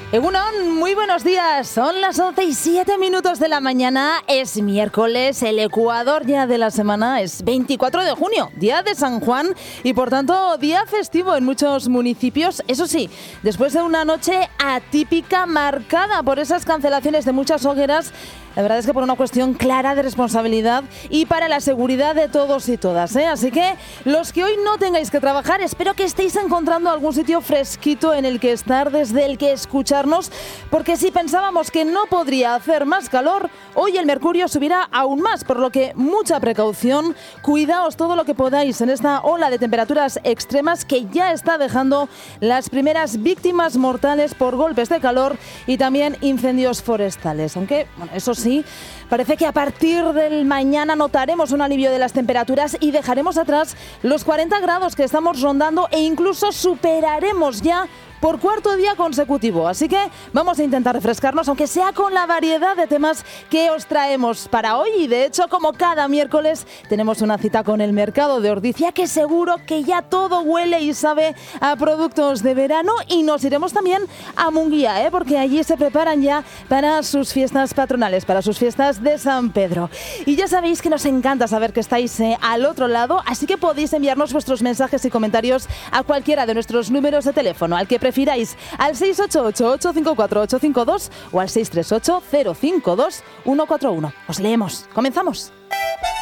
Egunon, muy buenos días. Son las 11:07 de la mañana. Es miércoles, el Ecuador ya de la semana es 24 de junio, día de San Juan y por tanto día festivo en muchos municipios. Eso sí, después de una noche atípica marcada por esas cancelaciones de muchas hogueras, la verdad es que por una cuestión clara de responsabilidad y para la seguridad de todos y todas, ¿eh? Así que los que hoy no tengáis que trabajar, espero que estéis encontrando algún sitio fresquito en el que estar, desde el que escucharnos, porque si pensábamos que no podría hacer más calor, hoy el mercurio subirá aún más, por lo que mucha precaución, cuidaos todo lo que podáis en esta ola de temperaturas extremas que ya está dejando las primeras víctimas mortales por golpes de calor y también incendios forestales, aunque, bueno, eso sí, parece que a partir del mañana notaremos un alivio de las temperaturas y dejaremos atrás los 40 grados que estamos rondando e incluso superaremos ya por cuarto día consecutivo. Así que vamos a intentar refrescarnos, aunque sea con la variedad de temas que os traemos para hoy. Y de hecho, como cada miércoles, tenemos una cita con el mercado de Ordizia, que seguro que ya todo huele y sabe a productos de verano. Y nos iremos también a Munguía, porque allí se preparan ya para sus fiestas patronales, para sus fiestas de San Pedro. Y ya sabéis que nos encanta saber que estáis al otro lado, así que podéis enviarnos vuestros mensajes y comentarios a cualquiera de nuestros números de teléfono, al que prefiráis, al 688-854-852 o al 638-052-141. Os leemos. ¡Comenzamos!